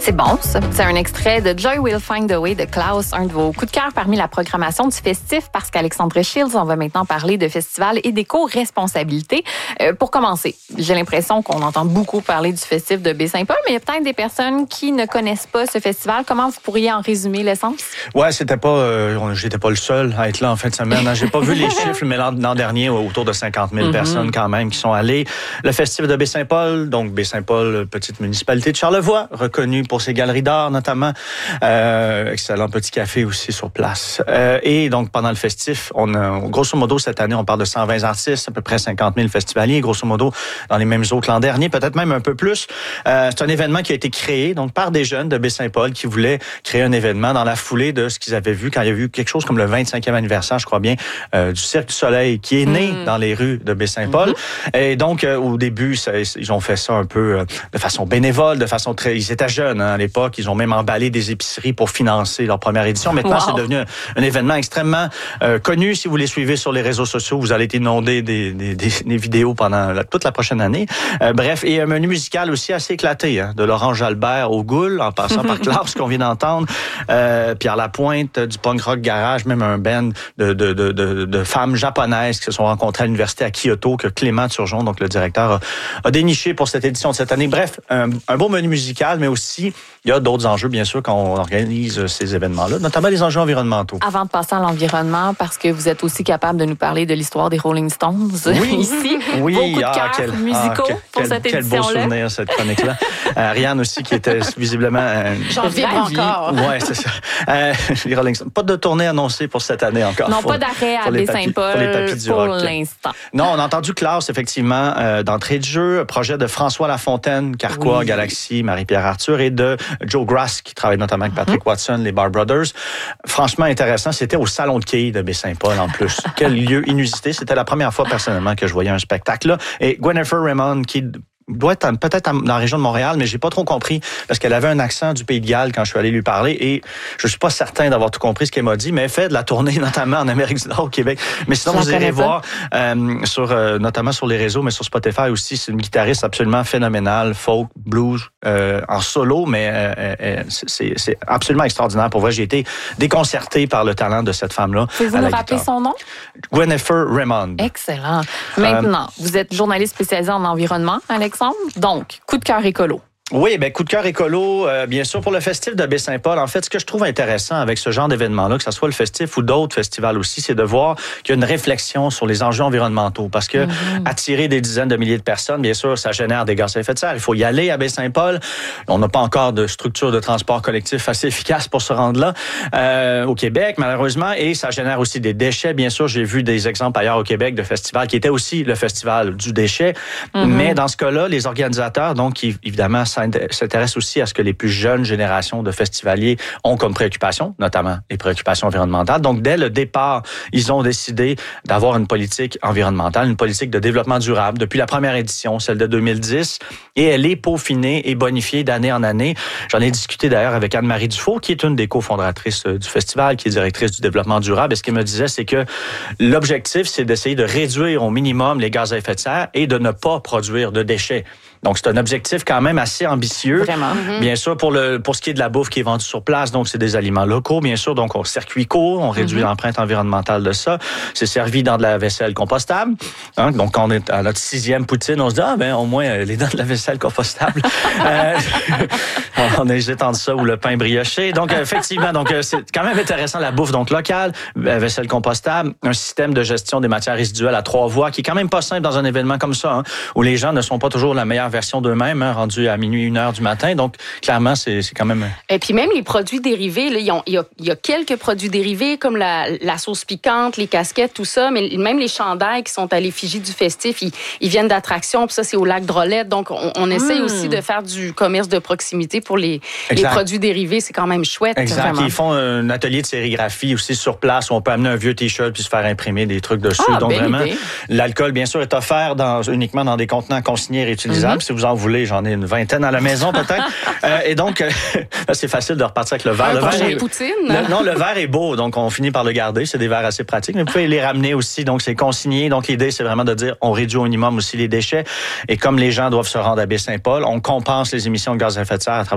C'est bon, ça. C'est un extrait de Joy Will Find a Way de Klaus, un de vos coups de cœur parmi la programmation du festif, parce qu'Alexandre Shields, on va maintenant parler de festival et d'éco-responsabilité. Pour commencer, j'ai l'impression qu'on entend beaucoup parler du festif de Baie-Saint-Paul, mais il y a peut-être des personnes qui ne connaissent pas ce festival. Comment vous pourriez en résumer l'essence? Ouais, j'étais pas le seul à être là en fin de semaine. J'ai pas vu les chiffres, mais l'an dernier, autour de 50 000 personnes quand même qui sont allées. Le festif de Baie-Saint-Paul, donc Baie-Saint-Paul, petite municipalité de Charlevoix, reconnue pour ses galeries d'art notamment. Excellent petit café aussi sur place. Et donc, pendant le festif, on a, grosso modo, cette année, on parle de 120 artistes, à peu près 50 000 festivaliers, grosso modo, dans les mêmes eaux que l'an dernier, peut-être même un peu plus. C'est un événement qui a été créé donc par des jeunes de Baie-Saint-Paul qui voulaient créer un événement dans la foulée de ce qu'ils avaient vu quand il y a eu quelque chose comme le 25e anniversaire, je crois bien, du Cirque du Soleil, qui est né dans les rues de Baie-Saint-Paul. Et donc, au début, ils ont fait ça un peu de façon bénévole, de façon très... Ils étaient jeunes à l'époque. Ils ont même emballé des épiceries pour financer leur première édition. Maintenant, c'est devenu un événement extrêmement connu. Si vous les suivez sur les réseaux sociaux, vous allez être inondés des vidéos pendant toute la prochaine année. Bref, et un menu musical aussi assez éclaté, de Laurent Jalbert au Ghoul, en passant par Klaus, qu'on vient d'entendre, Pierre Lapointe, du punk rock garage, même un band de femmes japonaises qui se sont rencontrées à l'université à Kyoto, que Clément Turgeon, donc le directeur, a déniché pour cette édition de cette année. Bref, un beau menu musical, mais aussi il y a d'autres enjeux, bien sûr, quand on organise ces événements-là, notamment les enjeux environnementaux. Avant de passer à l'environnement, parce que vous êtes aussi capable de nous parler de l'histoire des Rolling Stones ici. Oui, vos coups de cœur musicaux pour cette édition-là. Quel beau souvenir, cette chronique-là. Ariane aussi, qui était visiblement... J'en vibre encore. Oui, c'est ça. Les Rolling Stones. Pas de tournée annoncée pour cette année encore. Non, pas d'arrêt à Baie-Saint-Paul pour l'instant. Non, on a entendu Klaus, effectivement, d'entrée de jeu, projet de François Lafontaine, Carquois, Galaxy, Marie-Pierre Arthur, et de Joe Grass, qui travaille notamment avec Patrick Watson, les Bar Brothers. Franchement intéressant, c'était au Salon de quilles de Baie-Saint-Paul en plus. Quel lieu inusité. C'était la première fois personnellement que je voyais un spectacle là. Et Gwennifer Raymond, qui doit être peut-être dans la région de Montréal, mais j'ai pas trop compris parce qu'elle avait un accent du Pays de Galles quand je suis allé lui parler et je suis pas certain d'avoir tout compris ce qu'elle m'a dit, mais elle fait de la tournée notamment en Amérique du Nord, au Québec. Mais sinon, vous irez voir notamment sur les réseaux, mais sur Spotify aussi, c'est une guitariste absolument phénoménale, folk, blues, en solo, mais c'est absolument extraordinaire. Pour vrai, j'ai été déconcerté par le talent de cette femme-là. Pouvez-vous nous rappeler son nom? Gwennifer Raymond. Excellent. Maintenant, vous êtes journaliste spécialisé en environnement, Alexandre. Donc, coup de cœur écolo. Oui, coup de cœur écolo, bien sûr, pour le festif de Baie-Saint-Paul. En fait, ce que je trouve intéressant avec ce genre d'événement-là, que ce soit le festif ou d'autres festivals aussi, c'est de voir qu'il y a une réflexion sur les enjeux environnementaux. Parce que attirer des dizaines de milliers de personnes, bien sûr, ça génère des gaz à effet de serre. Il faut y aller à Baie-Saint-Paul. On n'a pas encore de structure de transport collectif assez efficace pour se rendre là au Québec, malheureusement. Et ça génère aussi des déchets. Bien sûr, j'ai vu des exemples ailleurs au Québec de festivals qui étaient aussi le festival du déchet. Mais dans ce cas-là, les organisateurs, donc, qui, évidemment, s'intéresse aussi à ce que les plus jeunes générations de festivaliers ont comme préoccupation, notamment les préoccupations environnementales. Donc, dès le départ, ils ont décidé d'avoir une politique environnementale, une politique de développement durable depuis la première édition, celle de 2010, et elle est peaufinée et bonifiée d'année en année. J'en ai discuté d'ailleurs avec Anne-Marie Dufault, qui est une des cofondatrices du festival, qui est directrice du développement durable. Et ce qu'elle me disait, c'est que l'objectif, c'est d'essayer de réduire au minimum les gaz à effet de serre et de ne pas produire de déchets. Donc, c'est un objectif quand même assez ambitieux. Vraiment. Bien sûr, pour ce qui est de la bouffe qui est vendue sur place, donc c'est des aliments locaux, bien sûr. Donc, on circuit court, on réduit l'empreinte environnementale de ça. C'est servi dans de la vaisselle compostable. Donc, quand on est à notre 6e poutine, on se dit, au moins, les dents de la vaisselle compostable. On a étendu ça, ou le pain brioché. Donc, effectivement, c'est quand même intéressant, la bouffe donc locale, vaisselle compostable, un système de gestion des matières résiduelles à 3 voies, qui est quand même pas simple dans un événement comme ça, où les gens ne sont pas toujours la meilleure version d'eux-mêmes, rendus à minuit, 1h du matin. Donc, clairement, c'est quand même... Et puis même les produits dérivés, là, il y a quelques produits dérivés, comme la sauce piquante, les casquettes, tout ça, mais même les chandails qui sont à l'effigie du festif, ils viennent d'attractions, puis ça, c'est au lac Drolette. Donc, on essaie aussi de faire du commerce de proximité pour les produits dérivés. C'est quand même chouette. Exact. Vraiment. Ils font un atelier de sérigraphie aussi sur place, où on peut amener un vieux T-shirt puis se faire imprimer des trucs dessus. Donc, vraiment, l'alcool, bien sûr, est offert uniquement dans des contenants consignés et réutilisables. Si vous en voulez, j'en ai une vingtaine à la maison, peut-être. Et donc, c'est facile de repartir avec le verre. Le verre est beau, donc on finit par le garder. C'est des verres assez pratiques, mais vous pouvez les ramener aussi. Donc, c'est consigné. Donc, l'idée, c'est vraiment de dire, on réduit au minimum aussi les déchets. Et comme les gens doivent se rendre à Baie-Saint-Paul, on compense les émissions de gaz à effet de serre à travers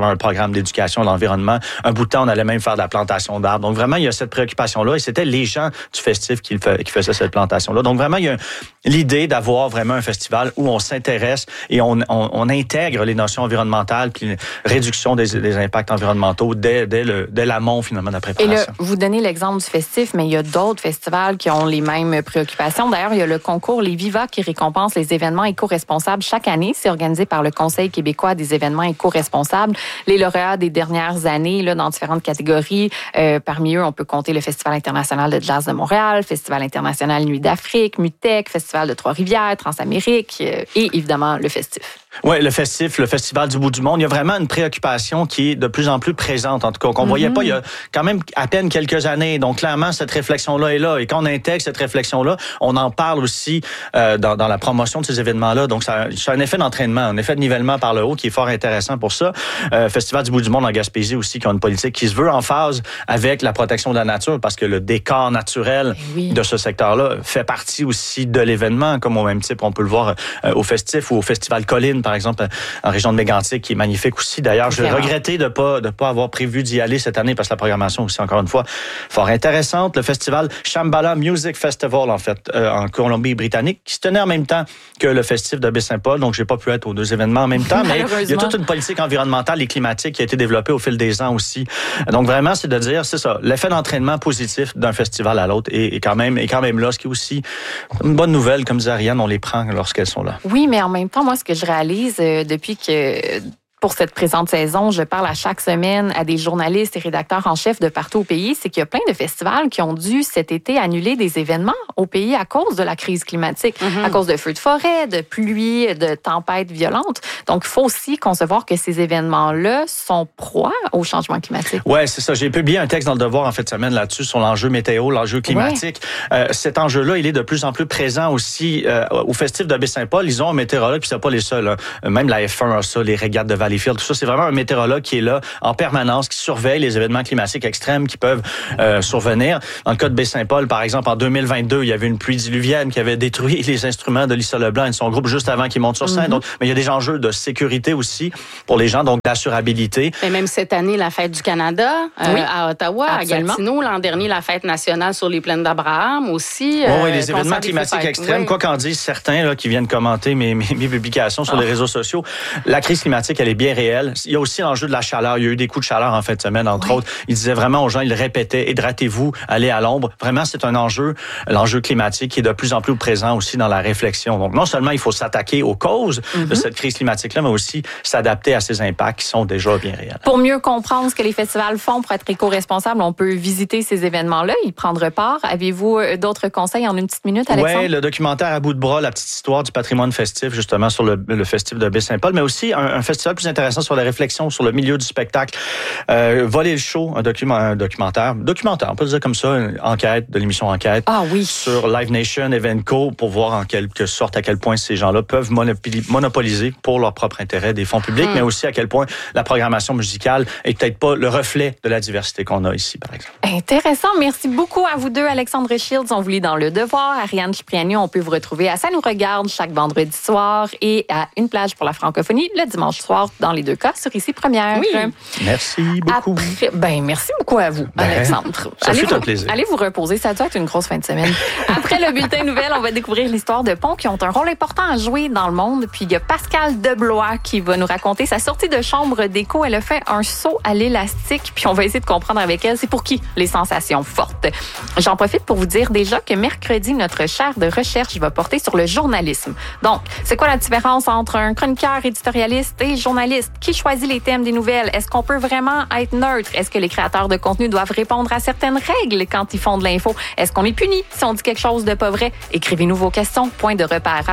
travers un programme d'éducation à l'environnement. Un bout de temps, on allait même faire de la plantation d'arbres. Donc vraiment, il y a cette préoccupation-là et c'était les gens du festif qui faisaient cette plantation-là. Donc vraiment, il y a l'idée d'avoir vraiment un festival où on s'intéresse et on intègre les notions environnementales puis réduction des impacts environnementaux dès l'amont, finalement, de la préparation. Et là, vous donnez l'exemple du festif, mais il y a d'autres festivals qui ont les mêmes préoccupations. D'ailleurs, il y a le concours Les Viva qui récompense les événements éco-responsables chaque année. C'est organisé par le Conseil québécois des événements éco-responsables. Les lauréats des dernières années, là, dans différentes catégories, parmi eux, on peut compter le Festival international de jazz de Montréal, Festival international Nuit d'Afrique, MUTEC, Festival de Trois-Rivières, Transamérique et évidemment le festif. Oui, le Festival du bout du monde. Il y a vraiment une préoccupation qui est de plus en plus présente, en tout cas, qu'on voyait pas il y a quand même à peine quelques années. Donc, clairement, cette réflexion-là est là. Et quand on intègre cette réflexion-là, on en parle aussi dans la promotion de ces événements-là. Donc, c'est un effet d'entraînement, un effet de nivellement par le haut qui est fort intéressant pour ça. Festival du bout du monde en Gaspésie aussi, qui a une politique qui se veut en phase avec la protection de la nature, parce que le décor naturel de ce secteur-là fait partie aussi de l'événement, comme au même type, on peut le voir au festif ou au Festival Colline, par exemple, en région de Mégantic, qui est magnifique aussi. D'ailleurs, je regrettais de pas avoir prévu d'y aller cette année parce que la programmation aussi, encore une fois, fort intéressante. Le festival Shambhala Music Festival, en fait, en Colombie-Britannique, qui se tenait en même temps que le festif de Baie-Saint-Paul. Donc, j'ai pas pu être aux deux événements en même temps, mais il y a toute une politique environnementale et climatique qui a été développée au fil des ans aussi. Donc, vraiment, c'est de dire, c'est ça, l'effet d'entraînement positif d'un festival à l'autre est quand même là, ce qui est aussi une bonne nouvelle, comme disait Ariane, on les prend lorsqu'elles sont là. Oui, mais en même temps, moi, ce que je réalise depuis que pour cette présente saison, je parle à chaque semaine à des journalistes et rédacteurs en chef de partout au pays, c'est qu'il y a plein de festivals qui ont dû cet été annuler des événements au pays à cause de la crise climatique, à cause de feux de forêt, de pluie, de tempêtes violentes. Donc, il faut aussi concevoir que ces événements-là sont proies au changement climatique. Oui, c'est ça. J'ai publié un texte dans Le Devoir en fin de semaine là-dessus sur l'enjeu météo, l'enjeu climatique. Cet enjeu-là, il est de plus en plus présent aussi au festif de Baie-Saint-Paul. Ils ont un météorologue, puis c'est pas les seuls. Même la F1 a ça, les régates de Valleyfield, tout ça, c'est vraiment un météorologue qui est là en permanence, qui surveille les événements climatiques extrêmes qui peuvent survenir. Dans le cas de Baie-Saint-Paul, par exemple, en 2022, il y avait une pluie diluvienne qui avait détruit les instruments de Lisa Leblanc et de son groupe juste avant qu'ils montent sur scène. Donc, mais il y a des enjeux de sécurité aussi pour les gens, donc d'assurabilité. Et même cette année, la fête du Canada à Ottawa, absolument. à Gatineau. L'an dernier, la fête nationale sur les plaines d'Abraham aussi. Oui, les événements climatiques extrêmes, quoi qu'en disent certains là, qui viennent commenter mes publications sur les réseaux sociaux, la crise climatique, elle est bien réelle. Il y a aussi l'enjeu de la chaleur. Il y a eu des coups de chaleur en fin de semaine, entre autres. Ils disaient vraiment aux gens, ils le répétaient, hydratez-vous, allez à l'ombre. Vraiment, c'est un enjeu, l'enjeu climatique, qui est de plus en plus présent aussi dans la réflexion. Donc, non seulement il faut s'attaquer aux causes de cette crise climatique-là, mais aussi s'adapter à ces impacts qui sont déjà bien réels. Pour mieux comprendre ce que les festivals font pour être éco-responsables, on peut visiter ces événements-là, y prendre part. Avez-vous d'autres conseils en une petite minute, Alexandre? Oui, le documentaire À bout de bras, la petite histoire du patrimoine festif, justement, sur le festif de Baie-Saint-Paul, mais aussi un festival plus intéressant sur la réflexion sur le milieu du spectacle. Voler le show, un documentaire, on peut le dire comme ça, une enquête, de l'émission Enquête. Ah oui. Sur Live Nation, Evenco, pour voir en quelque sorte à quel point ces gens-là peuvent monopoliser pour leur propre intérêt des fonds publics, mais aussi à quel point la programmation musicale est peut-être pas le reflet de la diversité qu'on a ici, par exemple. Intéressant. Merci beaucoup à vous deux, Alexandre Shields. On vous lit dans Le Devoir. Ariane Cipriani, on peut vous retrouver à Ça nous regarde chaque vendredi soir et à Une plage pour la francophonie le dimanche soir, dans les deux cas, sur Ici Première. Oui. Merci beaucoup. Merci beaucoup à vous, Alexandre. Ça fut un plaisir. Allez vous reposer. Ça doit être une grosse fin de semaine. Après le bulletin nouvelle, on va découvrir l'histoire de ponts qui ont un rôle important à jouer dans le monde. Puis il y a Pascal Deblois qui va nous raconter sa sortie de chambre d'écho. Elle a fait un saut à l'élastique. Puis on va essayer de comprendre avec elle, c'est pour qui les sensations fortes. J'en profite pour vous dire déjà que mercredi, notre chaire de recherche va porter sur le journalisme. Donc, c'est quoi la différence entre un chroniqueur éditorialiste et journaliste? Qui choisit les thèmes des nouvelles? Est-ce qu'on peut vraiment être neutre? Est-ce que les créateurs de contenu doivent répondre à certaines règles quand ils font de l'info? Est-ce qu'on est puni si on dit quelque chose de pas vrai? Écrivez-nous vos questions, point de repère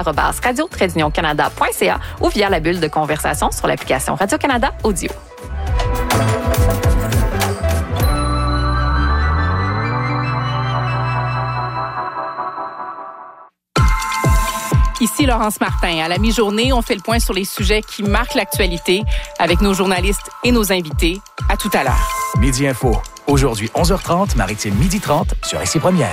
@radio-canada.ca ou via la bulle de conversation sur l'application Radio-Canada Audio. Ici Laurence Martin. À la mi-journée, on fait le point sur les sujets qui marquent l'actualité avec nos journalistes et nos invités. À tout à l'heure. Midi Info. Aujourd'hui, 11h30, Maritime 12h30 sur Ici Première.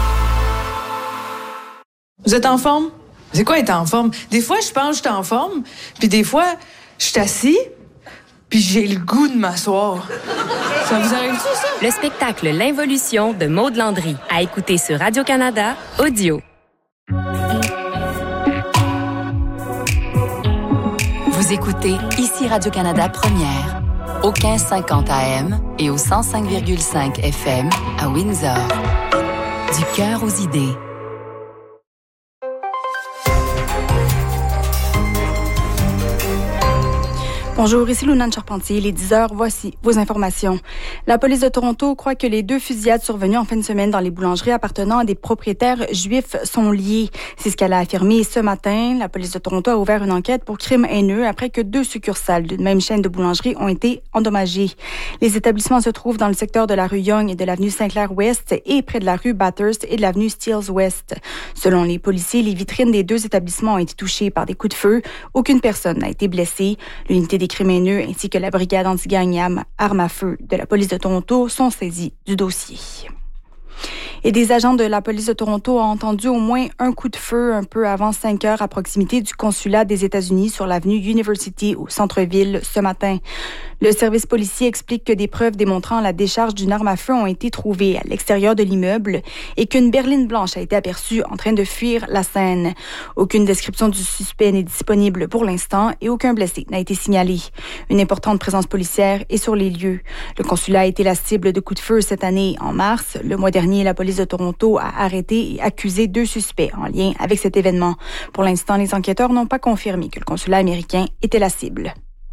Vous êtes en forme? C'est quoi être en forme? Des fois, je pense que je suis en forme, puis des fois, je suis assis, puis j'ai le goût de m'asseoir. Ça vous arrive-tu, ça? Le spectacle L'Involution de Maude Landry. À écouter sur Radio-Canada Audio. Vous écoutez ici Radio-Canada Première, au 1550 AM et au 105,5 FM à Windsor. Du cœur aux idées. Bonjour, ici Lounane Charpentier. Il est 10h, voici vos informations. La police de Toronto croit que les 2 fusillades survenues en fin de semaine dans les boulangeries appartenant à des propriétaires juifs sont liées. C'est ce qu'elle a affirmé ce matin. La police de Toronto a ouvert une enquête pour crime haineux après que 2 succursales d'une même chaîne de boulangeries ont été endommagées. Les établissements se trouvent dans le secteur de la rue Young et de l'avenue Saint-Clair-Ouest et près de la rue Bathurst et de l'avenue Steeles-Ouest. Selon les policiers, les vitrines des 2 établissements ont été touchées par des coups de feu. Aucune personne n'a été blessée. L'unité des crimes haineux ainsi que la brigade anti-gang et armes à feu de la police de Toronto sont saisis du dossier. Et des agents de la police de Toronto ont entendu au moins un coup de feu un peu avant 5 heures à proximité du consulat des États-Unis sur l'avenue University au centre-ville ce matin. Le service policier explique que des preuves démontrant la décharge d'une arme à feu ont été trouvées à l'extérieur de l'immeuble et qu'une berline blanche a été aperçue en train de fuir la scène. Aucune description du suspect n'est disponible pour l'instant et aucun blessé n'a été signalé. Une importante présence policière est sur les lieux. Le consulat a été la cible de coups de feu cette année en mars. Le mois dernier, la police de Toronto a arrêté et accusé 2 suspects en lien avec cet événement. Pour l'instant, les enquêteurs n'ont pas confirmé que le consulat américain était la cible.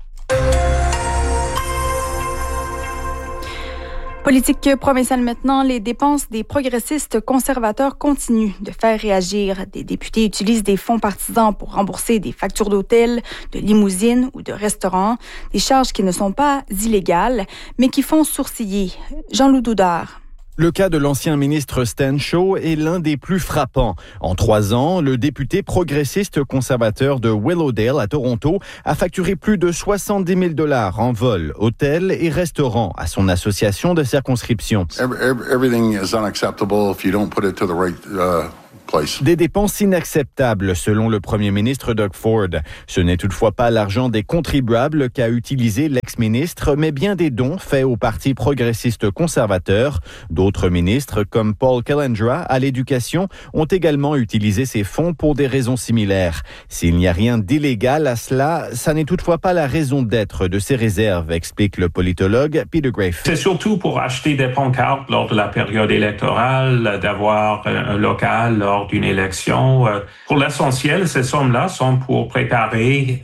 Politique provinciale maintenant, les dépenses des progressistes conservateurs continuent de faire réagir. Des députés utilisent des fonds partisans pour rembourser des factures d'hôtel, de limousines ou de restaurants, des charges qui ne sont pas illégales, mais qui font sourciller. Jean-Loup Doudard. Le cas de l'ancien ministre Stan Shaw est l'un des plus frappants. En 3 ans, le député progressiste conservateur de Willowdale à Toronto a facturé plus de 70 000 $ en vol, hôtels et restaurants à son association de circonscription. Everything is unacceptable if you don't put it to the right place. Des dépenses inacceptables, selon le premier ministre Doug Ford. Ce n'est toutefois pas l'argent des contribuables qu'a utilisé l'ex-ministre, mais bien des dons faits au Parti progressiste conservateur. D'autres ministres, comme Paul Kelendra à l'éducation, ont également utilisé ces fonds pour des raisons similaires. S'il n'y a rien d'illégal à cela, ça n'est toutefois pas la raison d'être de ces réserves, explique le politologue Peter Graefe. C'est surtout pour acheter des pancartes lors de la période électorale, d'avoir un local lors d'une élection. Pour l'essentiel, ces sommes-là sont pour préparer,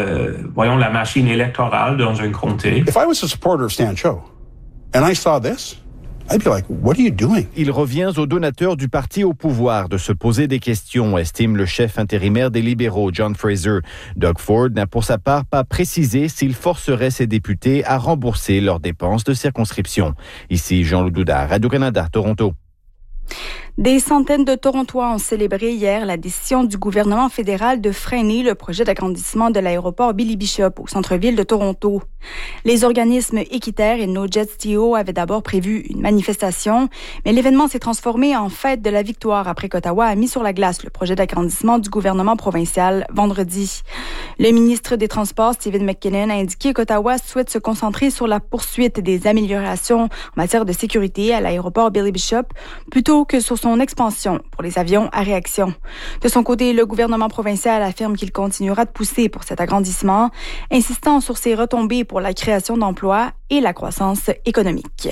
la machine électorale dans un comté. If I was a supporter of Stan Shaw and I saw this, I'd be like, what are you doing? Il revient aux donateurs du parti au pouvoir de se poser des questions, estime le chef intérimaire des libéraux, John Fraser. Doug Ford n'a pour sa part pas précisé s'il forcerait ses députés à rembourser leurs dépenses de circonscription. Ici Jean-Loup Doudard, Radio-Canada, Toronto. Des centaines de Torontois ont célébré hier la décision du gouvernement fédéral de freiner le projet d'agrandissement de l'aéroport Billy Bishop au centre-ville de Toronto. Les organismes équitaires et No Jets TO avaient d'abord prévu une manifestation, mais l'événement s'est transformé en fête de la victoire après qu'Ottawa a mis sur la glace le projet d'agrandissement du gouvernement provincial vendredi. Le ministre des Transports, Stephen McKinnon, a indiqué qu'Ottawa souhaite se concentrer sur la poursuite des améliorations en matière de sécurité à l'aéroport Billy Bishop plutôt que sur son expansion pour les avions à réaction. De son côté, le gouvernement provincial affirme qu'il continuera de pousser pour cet agrandissement, insistant sur ses retombées pour la création d'emplois et la croissance économique.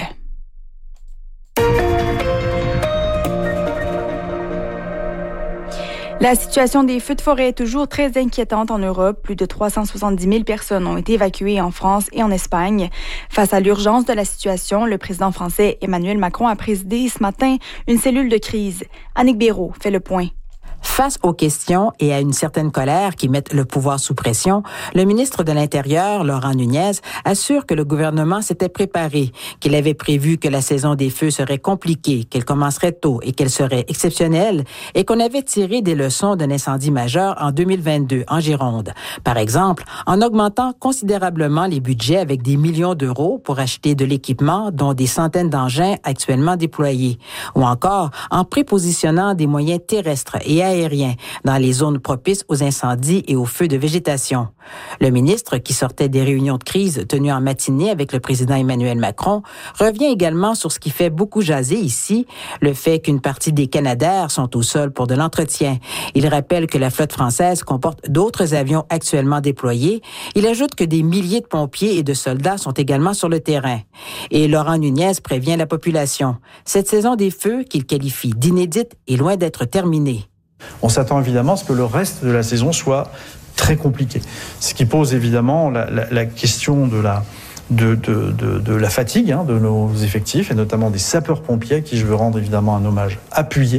La situation des feux de forêt est toujours très inquiétante en Europe. Plus de 370 000 personnes ont été évacuées en France et en Espagne. Face à l'urgence de la situation, le président français Emmanuel Macron a présidé ce matin une cellule de crise. Annick Béraud fait le point. Face aux questions et à une certaine colère qui mettent le pouvoir sous pression, le ministre de l'Intérieur, Laurent Nunez, assure que le gouvernement s'était préparé, qu'il avait prévu que la saison des feux serait compliquée, qu'elle commencerait tôt et qu'elle serait exceptionnelle, et qu'on avait tiré des leçons d'un incendie majeur en 2022 en Gironde. Par exemple, en augmentant considérablement les budgets avec des millions d'euros pour acheter de l'équipement, dont des centaines d'engins actuellement déployés, ou encore en prépositionnant des moyens terrestres et aériens aérien dans les zones propices aux incendies et aux feux de végétation. Le ministre, qui sortait des réunions de crise tenues en matinée avec le président Emmanuel Macron, revient également sur ce qui fait beaucoup jaser ici, le fait qu'une partie des Canadair sont au sol pour de l'entretien. Il rappelle que la flotte française comporte d'autres avions actuellement déployés. Il ajoute que des milliers de pompiers et de soldats sont également sur le terrain. Et Laurent Nunez prévient la population. Cette saison des feux, qu'il qualifie d'inédite, est loin d'être terminée. On s'attend évidemment à ce que le reste de la saison soit très compliqué. Ce qui pose évidemment la question de la fatigue de nos effectifs et notamment des sapeurs-pompiers à qui je veux rendre évidemment un hommage appuyé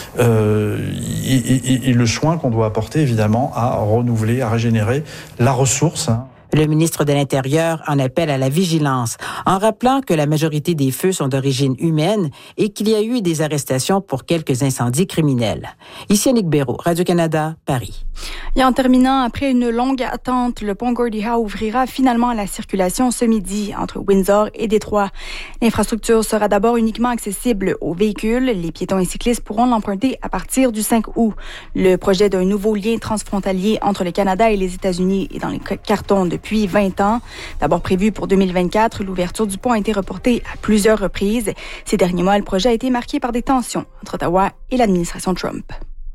et le soin qu'on doit apporter évidemment à renouveler, à régénérer la ressource. Le ministre de l'Intérieur en appelle à la vigilance, en rappelant que la majorité des feux sont d'origine humaine et qu'il y a eu des arrestations pour quelques incendies criminels. Ici Annick Béraud, Radio-Canada, Paris. Et en terminant, après une longue attente, le pont Gordie Howe ouvrira finalement à la circulation ce midi entre Windsor et Détroit. L'infrastructure sera d'abord uniquement accessible aux véhicules. Les piétons et cyclistes pourront l'emprunter à partir du 5 août. Le projet d'un nouveau lien transfrontalier entre le Canada et les États-Unis est dans les cartons depuis 20 ans. D'abord prévu pour 2024, l'ouverture du pont a été reportée à plusieurs reprises. Ces derniers mois, le projet a été marqué par des tensions entre Ottawa et l'administration Trump.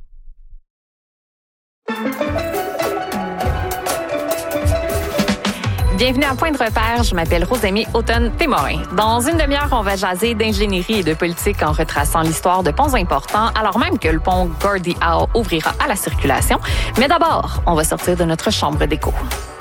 Bienvenue à Point de repère, je m'appelle Rosemée Automne-Témorin. Dans une demi-heure, on va jaser d'ingénierie et de politique en retraçant l'histoire de ponts importants, alors même que le pont Gordie Howe ouvrira à la circulation. Mais d'abord, on va sortir de notre chambre d'écho.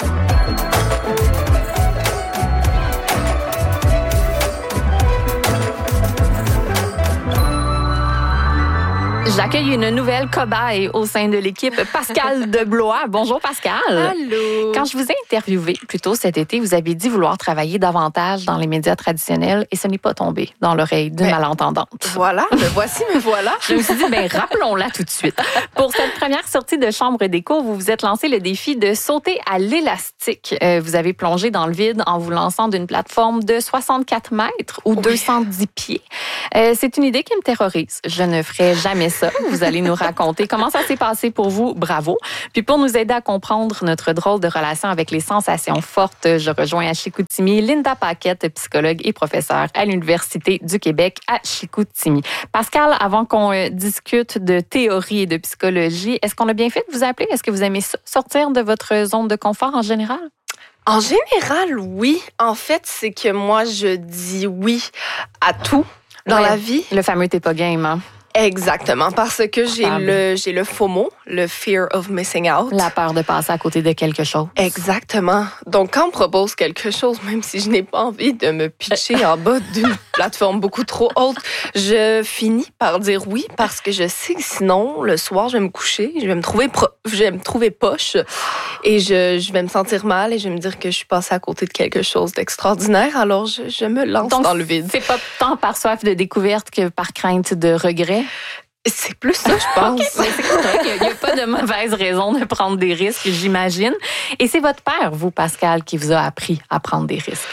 J'accueille une nouvelle cobaye au sein de l'équipe, Pascale Deblois. Bonjour Pascale. Allô. Quand je vous ai interviewé plus tôt cet été, vous avez dit vouloir travailler davantage dans les médias traditionnels et ce n'est pas tombé dans l'oreille d'une malentendante. Voilà, me voilà. Je me suis dit, rappelons-la tout de suite. Pour cette première sortie de Chambre d'écho, vous vous êtes lancé le défi de sauter à l'élastique. Vous avez plongé dans le vide en vous lançant d'une plateforme de 64 mètres ou 210 pieds. C'est une idée qui me terrorise. Je ne ferai jamais ça. Vous allez nous raconter comment ça s'est passé pour vous. Bravo. Puis pour nous aider à comprendre notre drôle de relation avec les sensations fortes, je rejoins à Chicoutimi Linda Paquette, psychologue et professeure à l'Université du Québec à Chicoutimi. Pascal, avant qu'on discute de théorie et de psychologie, est-ce qu'on a bien fait de vous appeler? Est-ce que vous aimez sortir de votre zone de confort en général? En général, oui. En fait, c'est que moi, je dis oui à tout dans la vie. Le fameux t'es pas game, hein? Exactement, parce que j'ai le FOMO, le Fear of Missing Out. La peur de passer à côté de quelque chose. Exactement. Donc, quand on me propose quelque chose, même si je n'ai pas envie de me pitcher en bas d'une plateforme beaucoup trop haute, je finis par dire oui parce que je sais que sinon, le soir, je vais me coucher, je vais me trouver poche et je vais me sentir mal et je vais me dire que je suis passée à côté de quelque chose d'extraordinaire. Alors, je me lance dans le vide. C'est pas tant par soif de découverte que par crainte de regret? C'est plus ça, je pense. Okay, c'est correct. Il n'y a pas de mauvaise raison de prendre des risques, j'imagine. Et c'est votre père, vous, Pascal, qui vous a appris à prendre des risques.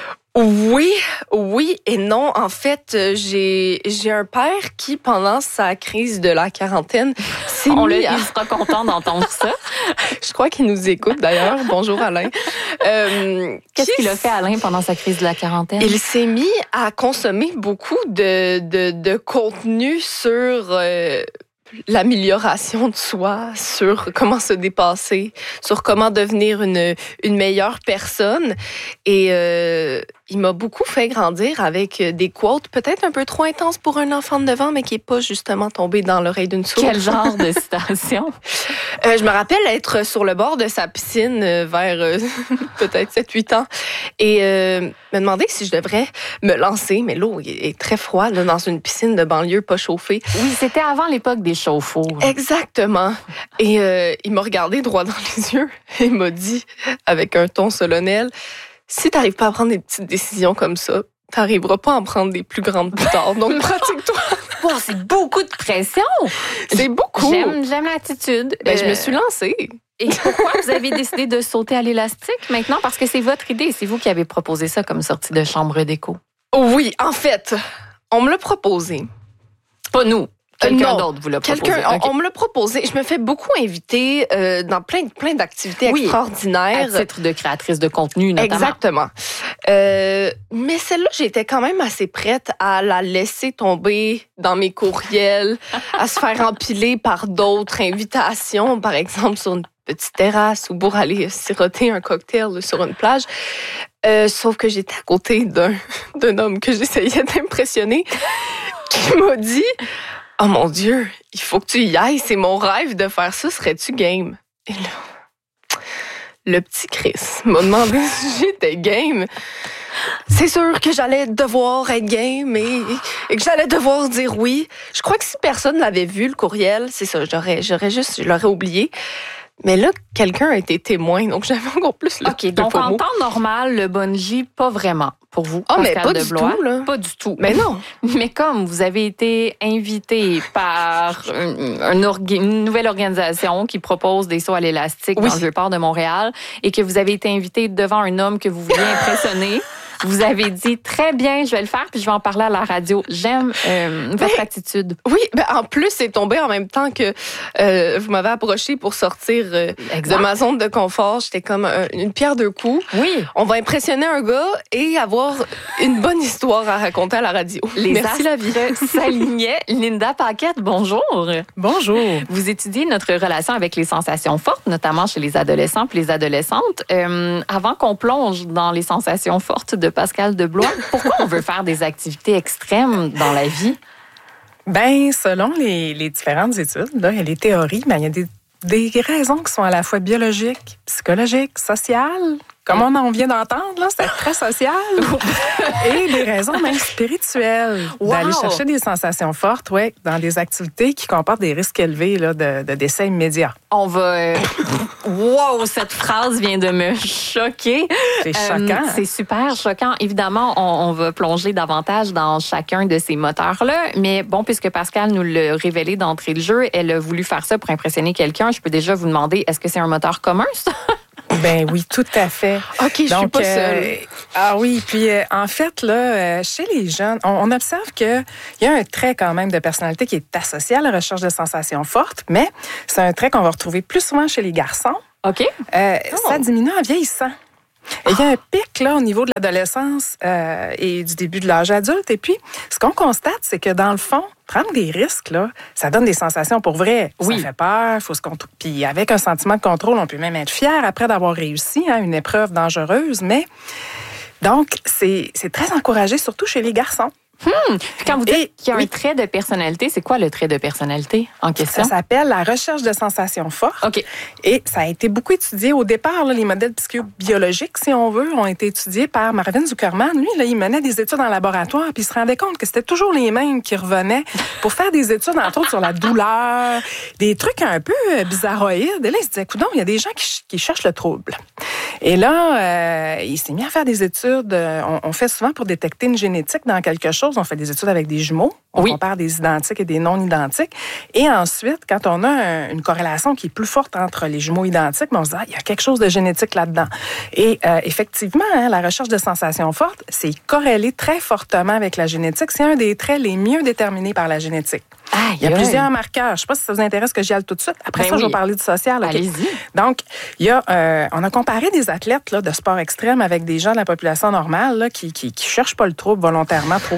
Oui et non. En fait, j'ai un père qui, pendant sa crise de la quarantaine, il sera content d'entendre ça. Je crois qu'il nous écoute, d'ailleurs. Bonjour, Alain. Qu'est-ce qu'il a fait, Alain, pendant sa crise de la quarantaine? Il s'est mis à consommer beaucoup de contenu sur l'amélioration de soi, sur comment se dépasser, sur comment devenir une meilleure personne. Et il m'a beaucoup fait grandir avec des quotes peut-être un peu trop intenses pour un enfant de 9 ans, mais qui n'est pas justement tombé dans l'oreille d'une sourde. Quel genre de citation? Je me rappelle être sur le bord de sa piscine vers peut-être 7-8 ans et me demander si je devrais me lancer, mais l'eau est très froide dans une piscine de banlieue pas chauffée. Oui, c'était avant l'époque des chauffe-eau. Exactement. Et il m'a regardé droit dans les yeux et m'a dit avec un ton solennel, si tu n'arrives pas à prendre des petites décisions comme ça, tu n'arriveras pas à en prendre des plus grandes plus tard. Donc, pratique-toi. Wow, c'est beaucoup de pression. C'est beaucoup. J'aime l'attitude. Je me suis lancée. Et pourquoi vous avez décidé de sauter à l'élastique maintenant? Parce que c'est votre idée. C'est vous qui avez proposé ça comme sortie de chambre d'écho. Oui, en fait, on me l'a proposé. Pas nous. Quelqu'un d'autre vous l'a proposé? On me l'a proposé. Je me fais beaucoup inviter dans plein d'activités extraordinaires. À titre de créatrice de contenu, notamment. Exactement. Mais celle-là, j'étais quand même assez prête à la laisser tomber dans mes courriels, à se faire empiler par d'autres invitations, par exemple sur une petite terrasse ou pour aller siroter un cocktail sur une plage. Sauf que j'étais à côté d'un homme que j'essayais d'impressionner qui m'a dit « Oh mon Dieu, il faut que tu y ailles, c'est mon rêve de faire ça, serais-tu game? » Et là, le petit Chris m'a demandé si j'étais game. C'est sûr que j'allais devoir être game et que j'allais devoir dire oui. Je crois que si personne l'avait vu, le courriel, c'est ça, je l'aurais oublié. Mais là, quelqu'un a été témoin, donc j'avais encore plus le OK, donc en temps normal, le bungee, pas vraiment pour vous, Pascal mais pas du tout, là. Pas du tout. Mais non. Mais comme vous avez été invité par une nouvelle organisation qui propose des sauts à l'élastique dans le Vieux-Port de Montréal et que vous avez été invité devant un homme que vous vouliez impressionner, vous avez dit très bien, je vais le faire puis je vais en parler à la radio. J'aime votre attitude. Oui, en plus c'est tombé en même temps que vous m'avez approché pour sortir de ma zone de confort. J'étais comme une pierre deux coups. Oui. On va impressionner un gars et avoir une bonne histoire à raconter à la radio. Merci la vie. S'alignaient. Linda Paquette, bonjour. Bonjour. Vous étudiez notre relation avec les sensations fortes, notamment chez les adolescents et les adolescentes. Avant qu'on plonge dans les sensations fortes de Pascal Deblois, pourquoi on veut faire des activités extrêmes dans la vie? Ben, selon les différentes études, là, il y a les théories, mais il y a des raisons qui sont à la fois biologiques, psychologiques, sociales, comme on en vient d'entendre, là, c'est très social, et des raisons même spirituelles, d'aller chercher des sensations fortes, dans des activités qui comportent des risques élevés là, de décès immédiat. On va... Wow, cette phrase vient de me choquer. C'est choquant. C'est super choquant. Évidemment, on va plonger davantage dans chacun de ces moteurs-là, mais bon, puisque Pascal nous l'a révélé d'entrée de jeu, elle a voulu faire ça pour impressionner quelqu'un. Je peux déjà vous demander, est-ce que c'est un moteur commun, ça? Ben oui, tout à fait. OK, je suis pas seule. Oui, puis en fait, là, chez les jeunes, on observe qu'il y a un trait quand même de personnalité qui est associé à la recherche de sensations fortes, mais c'est un trait qu'on va retrouver plus souvent chez les garçons. OK. Ça diminue en vieillissant. Et il y a un pic là, au niveau de l'adolescence et du début de l'âge adulte. Et puis, ce qu'on constate, c'est que dans le fond, prendre des risques, là, ça donne des sensations pour vrai. Oui. Ça fait peur, faut se contrôler. Puis avec un sentiment de contrôle, on peut même être fier après d'avoir réussi une épreuve dangereuse. Mais donc, c'est très encouragé, surtout chez les garçons. Puis quand vous dites qu'il y a un trait de personnalité, c'est quoi le trait de personnalité en question? Ça s'appelle la recherche de sensations fortes. OK. Et ça a été beaucoup étudié. Au départ, là, les modèles psychobiologiques, si on veut, ont été étudiés par Marvin Zuckerman. Lui, là, il menait des études en laboratoire, puis il se rendait compte que c'était toujours les mêmes qui revenaient pour faire des études, entre autres, sur la douleur, des trucs un peu bizarroïdes. Et là, il se disait, coudonc, il y a des gens qui cherchent le trouble. Et là, il s'est mis à faire des études. On fait souvent pour détecter une génétique dans quelque chose. On fait des études avec des jumeaux. On compare des identiques et des non-identiques. Et ensuite, quand on a une corrélation qui est plus forte entre les jumeaux identiques, on se dit, il y a quelque chose de génétique là-dedans. Et effectivement, la recherche de sensations fortes, c'est corrélé très fortement avec la génétique. C'est un des traits les mieux déterminés par la génétique. Il y a plusieurs marqueurs. Je ne sais pas si ça vous intéresse que j'y aille tout de suite. Après ça, je vais parler du social. Okay? Allez-y. Donc, on a comparé des athlètes là, de sport extrême avec des gens de la population normale là, qui cherchent pas le trouble volontairement trop.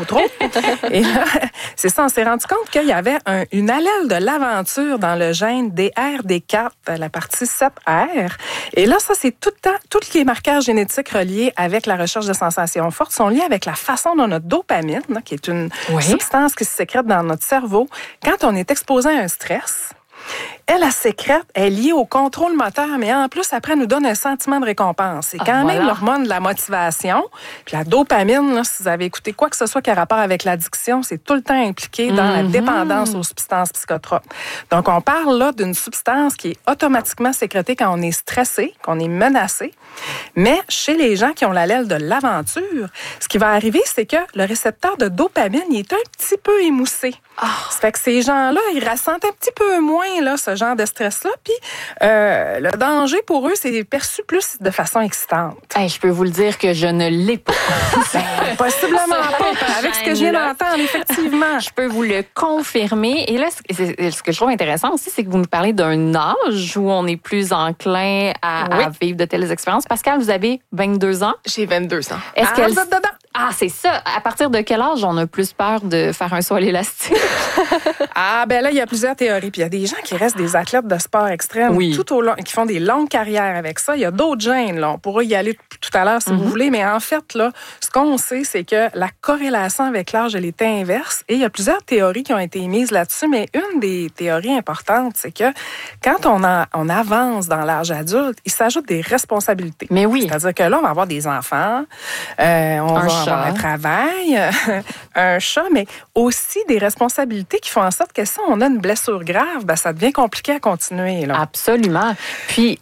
Et là, c'est ça, on s'est rendu compte qu'il y avait une allèle de l'aventure dans le gène DRD4, la partie 7R. Et là, ça, c'est tout le temps, tous les marqueurs génétiques reliés avec la recherche de sensations fortes sont liés avec la façon dont notre dopamine, là, qui est une substance qui se sécrète dans notre cerveau, quand on est exposé à un stress, elle sécrète, elle est liée au contrôle moteur, mais en plus, après, elle nous donne un sentiment de récompense. C'est quand même l'hormone de la motivation. Puis la dopamine, là, si vous avez écouté quoi que ce soit qui a rapport avec l'addiction, c'est tout le temps impliqué dans la dépendance aux substances psychotropes. Donc, on parle là d'une substance qui est automatiquement sécrétée quand on est stressé, qu'on est menacé. Mais chez les gens qui ont l'allèle de l'aventure, ce qui va arriver, c'est que le récepteur de dopamine, il est un petit peu émoussé. Ça fait que ces gens-là, ils ressentent un petit peu moins là, ce ce genre de stress-là. Puis le danger pour eux, c'est perçu plus de façon excitante. Hey, je peux vous le dire que je ne l'ai pas. Possiblement pas. Avec ce que je viens d'entendre, effectivement. Je peux vous le confirmer. Et là, ce que je trouve intéressant aussi, c'est que vous nous parlez d'un âge où on est plus enclin à vivre de telles expériences. Pascal, vous avez 22 ans? J'ai 22 ans. Est-ce qu'elle... Ah, c'est ça. À partir de quel âge on a plus peur de faire un saut à l'élastique? Ben là, il y a plusieurs théories. Puis il y a des gens qui restent des athlètes de sport extrême tout au long, qui font des longues carrières avec ça. Il y a d'autres gènes, là. On pourra y aller tout à l'heure si vous voulez. Mais en fait, là, ce qu'on sait, c'est que la corrélation avec l'âge, elle est inverse. Et il y a plusieurs théories qui ont été émises là-dessus. Mais une des théories importantes, c'est que quand on avance dans l'âge adulte, il s'ajoute des responsabilités. Mais oui. C'est-à-dire que là, on va avoir des enfants, on va avoir un travail, un chat, mais aussi des responsabilités qui font en sorte que si on a une blessure grave, ça devient compliqué à continuer. Là. Absolument. Puis,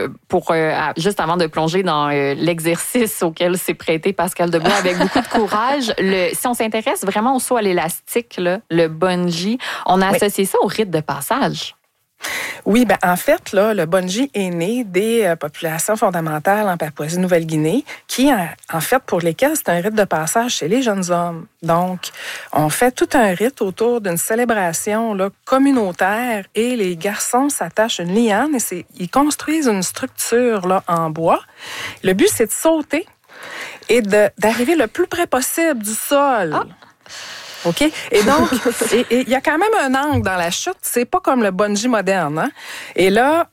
juste avant de plonger dans l'exercice auquel s'est prêté Pascal Debois avec beaucoup de courage, si on s'intéresse vraiment au saut à l'élastique, là, le bungee, on a associé ça au rite de passage. Oui, en fait, là, le bungee est né des populations fondamentales en Papouasie-Nouvelle-Guinée qui, en fait, pour lesquelles c'est un rite de passage chez les jeunes hommes. Donc, on fait tout un rite autour d'une célébration là, communautaire et les garçons s'attachent une liane et ils construisent une structure là, en bois. Le but, c'est de sauter et d'arriver le plus près possible du sol. Ah. OK? Et donc, il y a quand même un angle dans la chute. C'est pas comme le bungee moderne. Hein? Et là,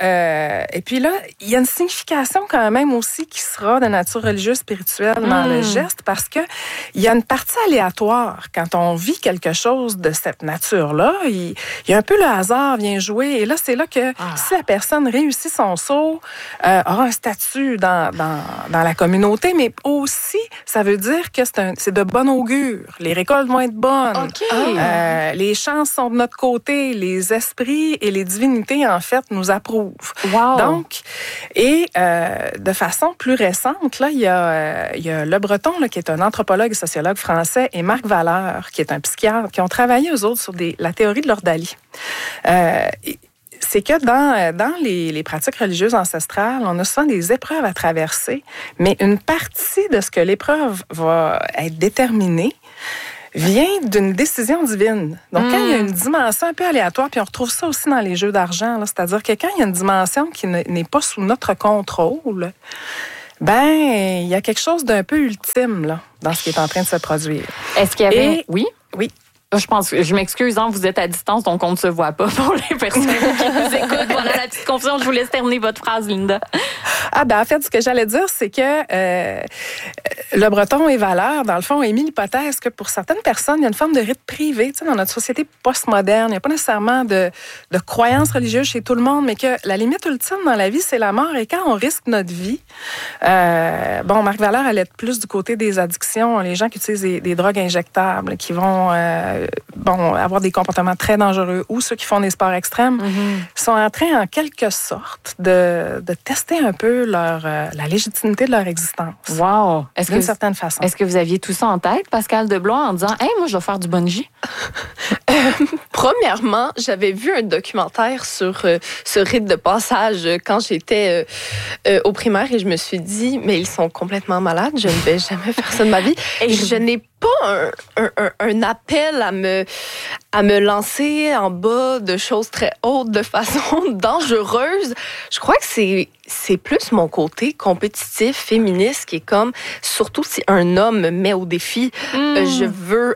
il y a une signification quand même aussi qui sera de nature religieuse, spirituelle dans le geste parce que il y a une partie aléatoire. Quand on vit quelque chose de cette nature-là, il y a un peu le hasard vient jouer. Et là, c'est là que si la personne réussit son saut, aura un statut dans la communauté, mais aussi, ça veut dire que c'est de bon augure. Les récoltes vont être bonnes. Okay. Les chances sont de notre côté, les esprits et les divinités, en fait, nous approuvent. Wow. Donc, et de façon plus récente, là, il y a Le Breton, là, qui est un anthropologue et sociologue français, et Marc Valeur, qui est un psychiatre, qui ont travaillé, eux autres, sur la théorie de l'ordalie. C'est que dans les pratiques religieuses ancestrales, on a souvent des épreuves à traverser, mais une partie de ce que l'épreuve va être déterminée vient d'une décision divine. Donc, quand il y a une dimension un peu aléatoire, puis on retrouve ça aussi dans les jeux d'argent, là, c'est-à-dire que quand il y a une dimension qui n'est pas sous notre contrôle, il y a quelque chose d'un peu ultime là, dans ce qui est en train de se produire. Est-ce qu'il y avait... Oui. Je m'excuse, vous êtes à distance, donc on ne se voit pas pour les personnes qui nous écoutent. Voilà la petite confusion. Je vous laisse terminer votre phrase, Linda. En fait, ce que j'allais dire, c'est que Le Breton et Valeur, dans le fond, ont émis l'hypothèse que pour certaines personnes, il y a une forme de rite privé. Tu sais, dans notre société postmoderne, il n'y a pas nécessairement de croyances religieuses chez tout le monde, mais que la limite ultime dans la vie, c'est la mort. Et quand on risque notre vie, Marc Valeur allait être plus du côté des addictions, les gens qui utilisent des drogues injectables, qui vont avoir des comportements très dangereux, ou ceux qui font des sports extrêmes, sont en train, en quelque sorte, de tester un peu la légitimité de leur existence. Wow! D'une certaine façon. Est-ce que vous aviez tout ça en tête, Pascal Deblois, en disant « Hey, moi, je vais faire du bungee? » Premièrement, j'avais vu un documentaire sur ce rite de passage quand j'étais au primaire et je me suis dit, mais ils sont complètement malades, je ne vais jamais faire ça de ma vie. Et je n'ai pas un appel à me lancer en bas de choses très hautes de façon dangereuse. Je crois que c'est plus mon côté compétitif, féministe, qui est comme, surtout si un homme me met au défi, je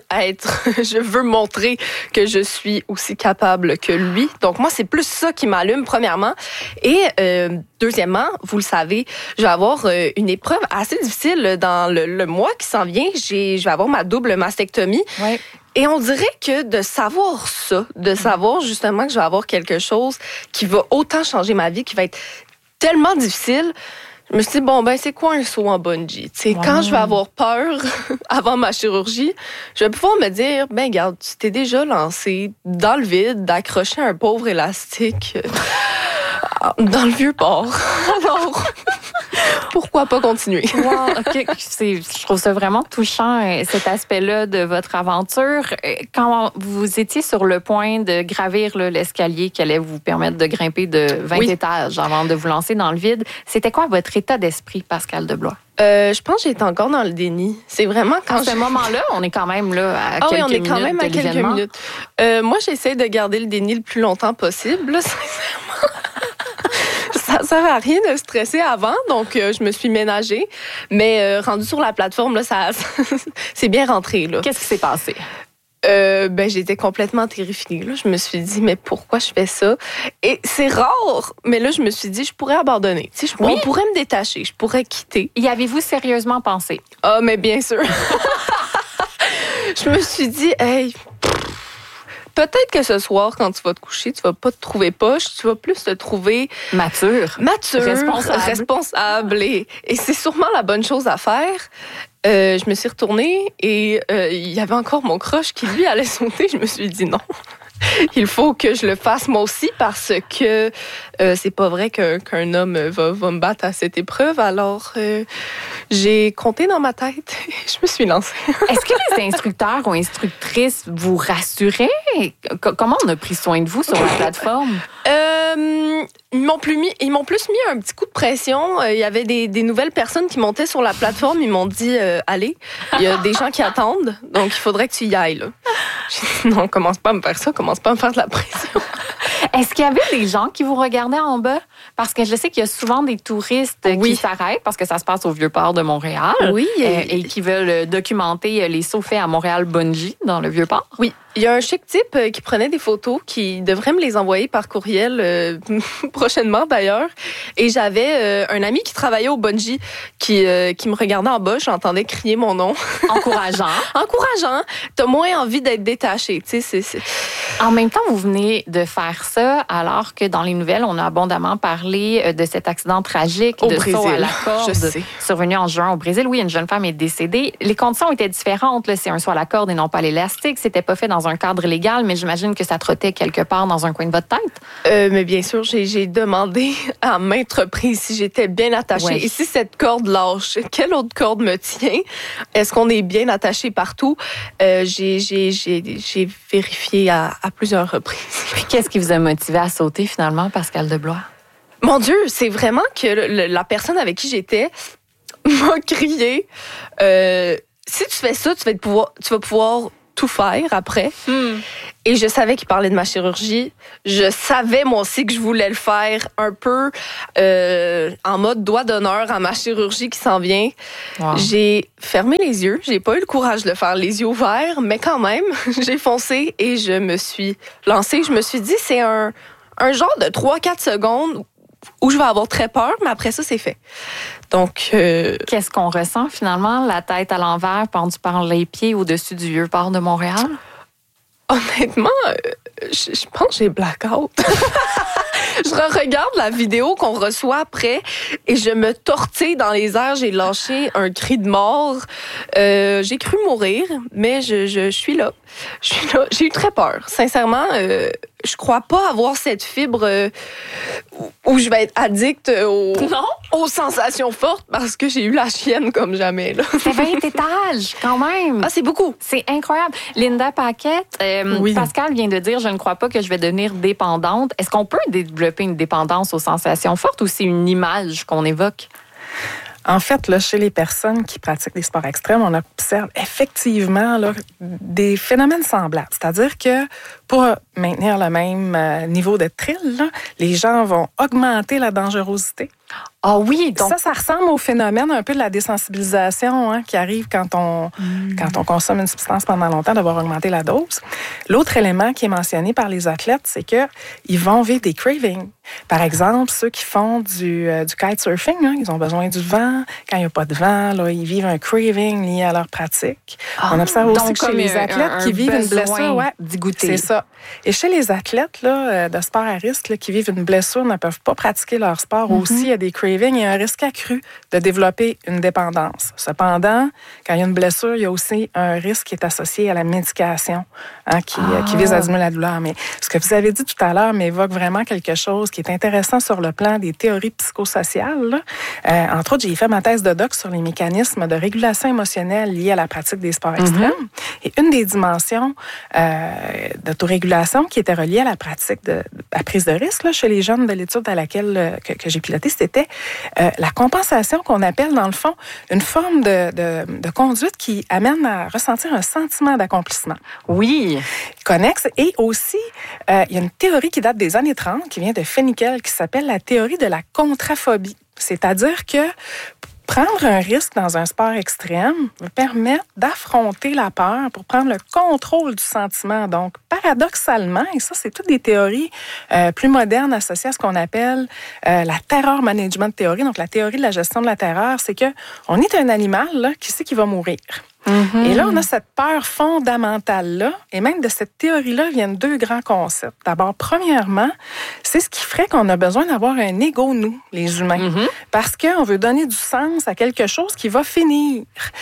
veux montrer que je suis aussi capable que lui. Donc moi, c'est plus ça qui m'allume, premièrement. Et deuxièmement, vous le savez, je vais avoir une épreuve assez difficile dans le mois qui s'en vient. Je vais avoir ma double mastectomie. Ouais. Et on dirait que de savoir ça, de savoir justement que je vais avoir quelque chose qui va autant changer ma vie, qui va être tellement difficile, je me suis dit, c'est quoi un saut en bungee? Quand je vais avoir peur avant ma chirurgie, je vais pouvoir me dire, regarde, tu t'es déjà lancé dans le vide d'accrocher un pauvre élastique dans le Vieux-Port. Alors, Pourquoi pas continuer? Wow, OK. Je trouve ça vraiment touchant, cet aspect-là de votre aventure. Quand vous étiez sur le point de gravir l'escalier qui allait vous permettre de grimper de 20 étages avant de vous lancer dans le vide, c'était quoi votre état d'esprit, Pascale Deblois? Je pense que j'étais encore dans le déni. C'est vraiment quand ce moment-là, on est quand même là à quelques minutes. Oui, on est quand même à quelques minutes. Moi, j'essaie de garder le déni le plus longtemps possible, là, sincèrement. Ça sert à rien de stresser avant, donc je me suis ménagée. Mais rendue sur la plateforme, là, ça c'est bien rentré. Là. Qu'est-ce qui s'est passé? J'étais complètement terrifiée. Là. Je me suis dit, mais pourquoi je fais ça? Et c'est rare, mais là, je me suis dit, je pourrais abandonner. Tu sais, on pourrait me détacher, je pourrais quitter. Y avez-vous sérieusement pensé? Ah, mais bien sûr. Je me suis dit, hey, peut-être que ce soir, quand tu vas te coucher, tu vas pas te trouver poche, tu vas plus te trouver mature, responsable. Et c'est sûrement la bonne chose à faire. Je me suis retournée et il y avait encore mon crush qui, lui, allait sauter. Je me suis dit non. Il faut que je le fasse moi aussi parce que c'est pas vrai qu'un homme va me battre à cette épreuve. Alors, j'ai compté dans ma tête et je me suis lancée. Est-ce que les instructeurs ou instructrices vous rassuraient? Comment on a pris soin de vous sur la plateforme? Ils m'ont plus mis un petit coup de pression. Il y avait des nouvelles personnes qui montaient sur la plateforme. Ils m'ont dit allez, il y a des gens qui attendent, donc il faudrait que tu y ailles. Là. J'ai dit non, commence pas à me faire ça, commence pas à me faire de la pression. Est-ce qu'il y avait des gens qui vous regardaient en bas? Parce que je sais qu'il y a souvent des touristes qui s'arrêtent parce que ça se passe au Vieux-Port de Montréal. Oui. Et qui veulent documenter les sauts faits à Montréal-Bungie, dans le Vieux-Port. Oui. Il y a un chic type qui prenait des photos qui devrait me les envoyer par courriel prochainement d'ailleurs. Et j'avais un ami qui travaillait au bungee qui me regardait en bas. J'entendais crier mon nom. Encourageant. Encourageant. T'as moins envie d'être détaché. Tu sais, En même temps, vous venez de faire ça alors que dans les nouvelles, on a abondamment parlé de cet accident tragique de saut à la corde survenu en juin au Brésil. Oui, une jeune femme est décédée. Les conditions étaient différentes. Là. C'est un saut à la corde et non pas à l'élastique. C'était pas fait dans un cadre légal, mais j'imagine que ça trottait quelque part dans un coin de votre tête. Mais bien sûr, j'ai demandé à maintes reprises si j'étais bien attachée. Ouais. Et si cette corde lâche, quelle autre corde me tient? Est-ce qu'on est bien attaché partout? J'ai vérifié à plusieurs reprises. Puis qu'est-ce qui vous a motivé à sauter finalement, Pascale Deblois? Mon Dieu, c'est vraiment que la personne avec qui j'étais m'a crié si tu fais ça, tu vas pouvoir tout faire après. Et je savais qu'il parlait de ma chirurgie. Je savais, moi aussi, que je voulais le faire un peu en mode doigt d'honneur à ma chirurgie qui s'en vient. Wow. J'ai fermé les yeux. J'ai pas eu le courage de le faire les yeux ouverts, mais quand même, j'ai foncé et je me suis lancée. Je me suis dit, c'est un genre de 3-4 secondes où je vais avoir très peur, mais après ça, c'est fait. Donc, qu'est-ce qu'on ressent finalement? La tête à l'envers, pendue par les pieds au-dessus du Vieux-Port de Montréal? Honnêtement, je pense que j'ai blackout. Je regarde la vidéo qu'on reçoit après et je me tortille dans les airs. J'ai lâché un cri de mort. J'ai cru mourir, mais je suis là. J'ai eu très peur. Sincèrement, je crois pas avoir cette fibre où je vais être addict aux sensations fortes parce que j'ai eu la chienne comme jamais. Là. C'est 20 étages, quand même. Ah, c'est beaucoup. C'est incroyable. Linda Paquette, Pascal vient de dire, je ne crois pas que je vais devenir dépendante. Est-ce qu'on peut développer une dépendance aux sensations fortes ou c'est une image qu'on évoque? En fait, là, chez les personnes qui pratiquent des sports extrêmes, on observe effectivement là, des phénomènes semblables. C'est-à-dire que pour maintenir le même niveau de thrill, là, les gens vont augmenter la dangerosité. Ah oui, donc ça ressemble au phénomène un peu de la désensibilisation qui arrive quand on consomme une substance pendant longtemps, d'avoir augmenté la dose. L'autre élément qui est mentionné par les athlètes, c'est qu'ils vont vivre des cravings. Par exemple, ceux qui font du kitesurfing, ils ont besoin du vent. Quand il n'y a pas de vent, là, ils vivent un craving lié à leur pratique. On observe aussi que chez les athlètes qui vivent une blessure, d'y goûter. C'est ça. ça. Et chez les athlètes là, de sport à risque là, qui vivent une blessure, ne peuvent pas pratiquer leur sport, aussi il y a des cravings et un risque accru de développer une dépendance. Cependant, quand il y a une blessure, il y a aussi un risque qui est associé à la médication qui vise à diminuer la douleur. Mais ce que vous avez dit tout à l'heure m'évoque vraiment quelque chose qui est intéressant sur le plan des théories psychosociales. Entre autres, j'ai fait ma thèse de doc sur les mécanismes de régulation émotionnelle liés à la pratique des sports extrêmes. Et une des dimensions d'autorégulation qui était reliée à la pratique de la prise de risque là, chez les jeunes de l'étude à laquelle que j'ai pilotée, c'était la compensation qu'on appelle, dans le fond, une forme de conduite qui amène à ressentir un sentiment d'accomplissement. Oui. Connexe. Et aussi, il y a une théorie qui date des années 30, qui vient de Fenickel, qui s'appelle la théorie de la contraphobie. C'est-à-dire que prendre un risque dans un sport extrême va permettre d'affronter la peur pour prendre le contrôle du sentiment. Donc, paradoxalement, et ça, c'est toutes des théories plus modernes associées à ce qu'on appelle la terror management théorie. Donc, la théorie de la gestion de la terreur, c'est que on est un animal là, qui sait qu'il va mourir. Et là, on a cette peur fondamentale-là, et même de cette théorie-là viennent deux grands concepts. D'abord, premièrement, c'est ce qui ferait qu'on a besoin d'avoir un ego, nous, les humains, parce qu'on veut donner du sens à quelque chose qui va finir.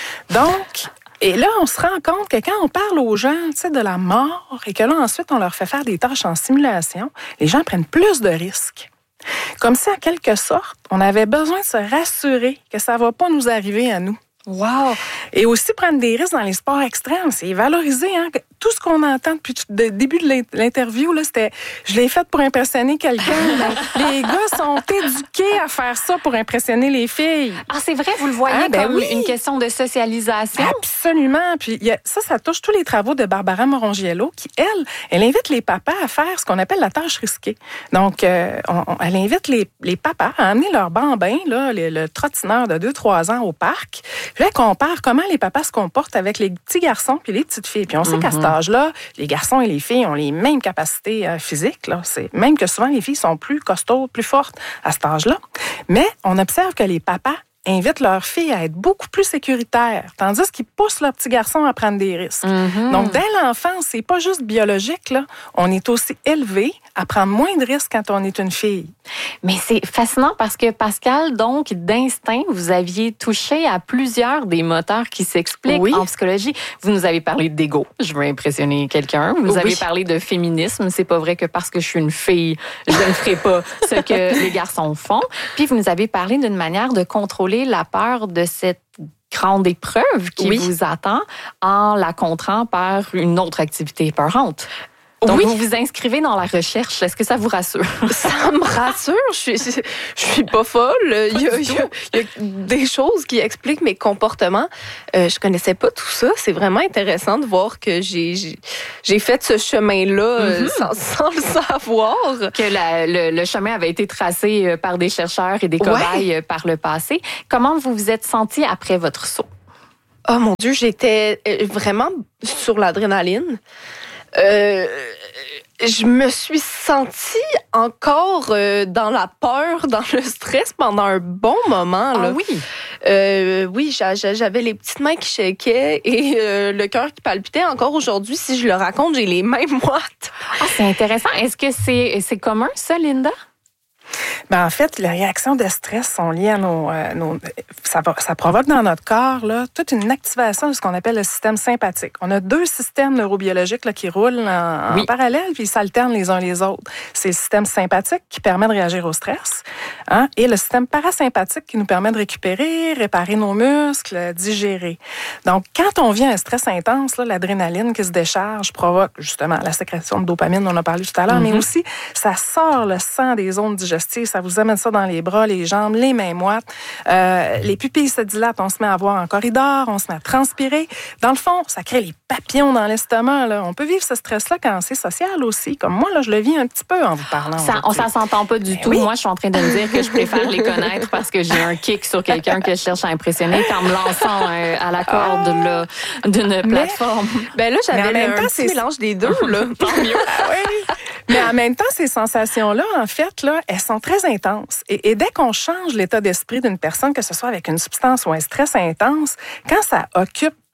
Donc, et là, on se rend compte que quand on parle aux gens, tu sais, de la mort, et que là, ensuite, on leur fait faire des tâches en simulation, les gens prennent plus de risques. Comme si, en quelque sorte, on avait besoin de se rassurer que ça ne va pas nous arriver à nous. Wow! Et aussi prendre des risques dans les sports extrêmes, c'est valoriser. Hein? Tout ce qu'on entend depuis le début de l'interview, là, c'était « je l'ai fait pour impressionner quelqu'un ». Les gars sont éduqués à faire ça pour impressionner les filles. Ah, c'est vrai, vous le voyez comme une question de socialisation? Absolument. Puis ça touche tous les travaux de Barbara Morongiello qui, elle invite les papas à faire ce qu'on appelle la tâche risquée. Donc, elle invite les papas à amener leur bambin, là, le trottineur de 2-3 ans au parc. Puis là, elle compare comment les papas se comportent avec les petits garçons puis les petites filles. Puis on sait qu'à cet âge-là, les garçons et les filles ont les mêmes capacités physiques. Là. C'est même que souvent, les filles sont plus costaudes, plus fortes à cet âge-là. Mais on observe que les papas invitent leurs filles à être beaucoup plus sécuritaires, tandis qu'ils poussent leurs petits garçons à prendre des risques. Donc, dès l'enfance, c'est pas juste biologique, là. On est aussi élevé à prendre moins de risques quand on est une fille. Mais c'est fascinant parce que, Pascal, donc, d'instinct, vous aviez touché à plusieurs des moteurs qui s'expliquent en psychologie. Vous nous avez parlé d'ego. Je veux impressionner quelqu'un. Vous nous avez parlé de féminisme. C'est pas vrai que parce que je suis une fille, je ne ferai pas ce que les garçons font. Puis, vous nous avez parlé d'une manière de contrôler la peur de cette grande épreuve qui vous attend en la contrant par une autre activité épeurante. Donc, vous vous inscrivez dans la recherche. Est-ce que ça vous rassure? Ça me rassure. Je suis pas folle. Il y a des choses qui expliquent mes comportements. Je connaissais pas tout ça. C'est vraiment intéressant de voir que j'ai fait ce chemin-là sans le savoir. Que le chemin avait été tracé par des chercheurs et des cobayes par le passé. Comment vous vous êtes senti après votre saut? Oh mon Dieu, j'étais vraiment sur l'adrénaline. Je me suis sentie encore dans la peur, dans le stress pendant un bon moment. Là. Ah oui? Oui, j'avais les petites mains qui shakaient et le cœur qui palpitait. Encore aujourd'hui, si je le raconte, j'ai les mains moites. Ah, c'est intéressant. Est-ce que c'est commun, ça, Linda? Ben, en fait, les réactions de stress sont liées à ça provoque dans notre corps là, toute une activation de ce qu'on appelle le système sympathique. On a deux systèmes neurobiologiques là, qui roulent en parallèle, puis ils s'alternent les uns les autres. C'est le système sympathique qui permet de réagir au stress, et le système parasympathique qui nous permet de récupérer, réparer nos muscles, digérer. Donc, quand on vit un stress intense, là, l'adrénaline qui se décharge provoque justement la sécrétion de dopamine, on en a parlé tout à l'heure, mais aussi ça sort le sang des zones digestives. Ça vous amène ça dans les bras, les jambes, les mains moites. Les pupilles se dilatent, on se met à voir en corridor, on se met à transpirer. Dans le fond, ça crée les papillons dans l'estomac. Là. On peut vivre ce stress-là quand c'est social aussi. Comme moi, là, je le vis un petit peu en vous parlant. Ça s'entend pas du tout. Moi, je suis en train de me dire que je préfère les connaître parce que j'ai un kick sur quelqu'un que je cherche à impressionner qu'en me lançant à la corde là, d'une plateforme. Ben là, j'avais un petit mélange des deux. Là. Tant mieux. Mais en même temps, ces sensations-là, en fait, là, elles sont très intenses. Et dès qu'on change l'état d'esprit d'une personne, que ce soit avec une substance ou un stress intense, quand ça occupe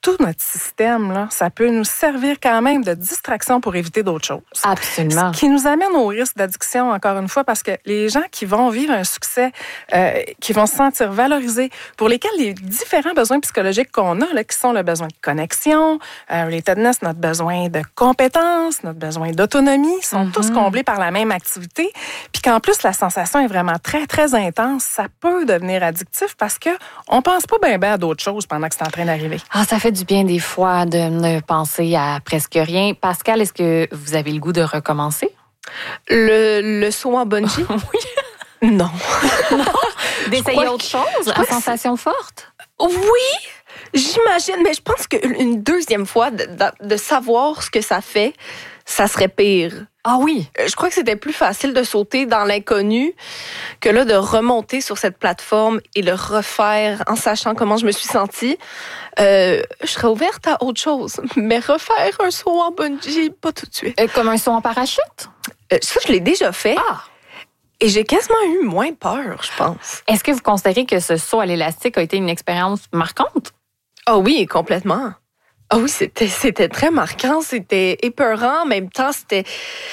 tout notre système, là, ça peut nous servir quand même de distraction pour éviter d'autres choses. Absolument. Ce qui nous amène au risque d'addiction, encore une fois, parce que les gens qui vont vivre un succès, qui vont se sentir valorisés, pour lesquels les différents besoins psychologiques qu'on a, là, qui sont le besoin de connexion, relatedness, notre besoin de compétences, notre besoin d'autonomie, sont tous comblés par la même activité, puis qu'en plus, la sensation est vraiment très, très intense, ça peut devenir addictif parce que on pense pas bien à d'autres choses pendant que c'est en train d'arriver. Ah, ça fait du bien des fois de ne penser à presque rien. Pascal, est-ce que vous avez le goût de recommencer? Le saut en bungee? Oui. Non. Non? D'essayer autre chose à sensation forte? Oui, j'imagine, mais je pense qu'une deuxième fois, de savoir ce que ça fait, ça serait pire. Ah oui? Je crois que c'était plus facile de sauter dans l'inconnu que là de remonter sur cette plateforme et le refaire en sachant comment je me suis sentie. Je serais ouverte à autre chose, mais refaire un saut en bungee, pas tout de suite. Comme un saut en parachute? Ça, je l'ai déjà fait. Ah! Et j'ai quasiment eu moins peur, je pense. Est-ce que vous considérez que ce saut à l'élastique a été une expérience marquante? Ah oui, complètement. Ah oui, c'était très marquant, c'était épeurant, en même temps, c'était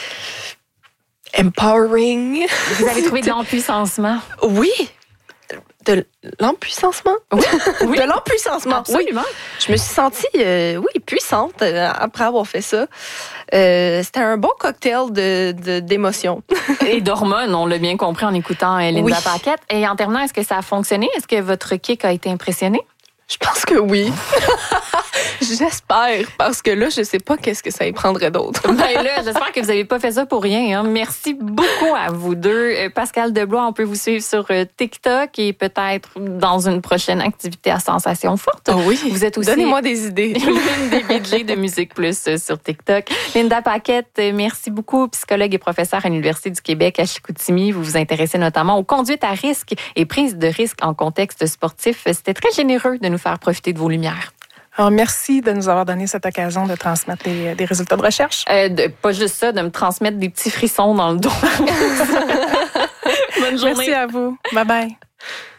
empowering. Vous avez trouvé de l'empuissancement? Oui. De l'empuissancement? Oui. De l'empuissancement, absolument. Oui. Je me suis sentie, puissante après avoir fait ça. C'était un bon cocktail d'émotions. Et d'hormones, on l'a bien compris en écoutant Linda Paquette. Et en terminant, est-ce que ça a fonctionné? Est-ce que votre kick a été impressionné? Je pense que oui. J'espère, parce que là, je sais pas qu'est-ce que ça y prendrait d'autre. Ben là, j'espère que vous n'avez pas fait ça pour rien. Hein. Merci beaucoup à vous deux. Pascal Deblois, on peut vous suivre sur TikTok et peut-être dans une prochaine activité à sensation forte. Oh oui, vous êtes aussi donnez-moi des idées. L'une des VJ de Musique Plus sur TikTok. Linda Paquette, merci beaucoup, psychologue et professeure à l'Université du Québec à Chicoutimi. Vous vous intéressez notamment aux conduites à risque et prise de risque en contexte sportif. C'était très généreux de nous faire profiter de vos lumières. Alors, merci de nous avoir donné cette occasion de transmettre des résultats de recherche. Pas juste ça, de me transmettre des petits frissons dans le dos. Bonne journée. Merci à vous. Bye-bye.